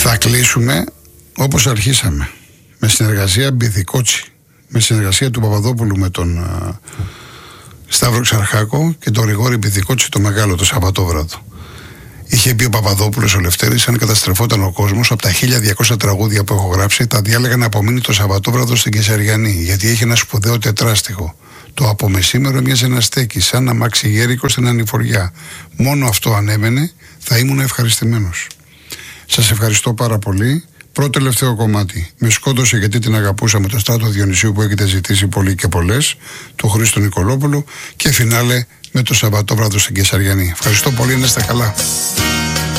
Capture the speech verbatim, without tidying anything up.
Θα κλείσουμε όπως αρχίσαμε, με συνεργασία Μπιθικότσι, με συνεργασία του Παπαδόπουλου με τον uh, Σταύρο Ξαρχάκο και τον Γρηγόρη Μπιθικότσι το μεγάλο το Σαββατόβραδο. Είχε πει ο Παπαδόπουλος ο Λευτέρης, αν καταστρεφόταν ο κόσμος, από τα χίλια διακόσια τραγούδια που έχω γράψει, τα διάλεγα να απομείνει το Σαββατόβραδο στην Κεσαριανή, γιατί έχει ένα σπουδαίο τετράστιχο. Το από μεσήμερο μοιάζει να στέκει, σαν να μάξει γέρικο στην ανηφοριά. Μόνο αυτό αν έμενε, θα ήμουν ευχαριστημένος. Σας ευχαριστώ πάρα πολύ. Πρώτο τελευταίο κομμάτι. Με σκότωσε γιατί την αγαπούσα, με το Στράτο Διονυσίου που έχετε ζητήσει πολύ και πολλές, του Χρήστο Νικολόπουλου, και φινάλε με το Σαββατόβραδο στην Κεσαριανή. Ευχαριστώ πολύ, να είστε καλά.